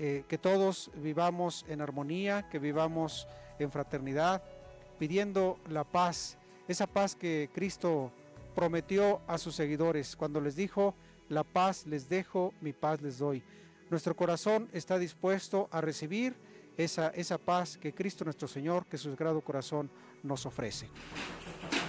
que todos vivamos en armonía, que vivamos en fraternidad, pidiendo la paz, esa paz que Cristo prometió a sus seguidores cuando les dijo: la paz les dejo, mi paz les doy. Nuestro corazón está dispuesto a recibir esa paz que Cristo nuestro Señor, que su sagrado corazón nos ofrece.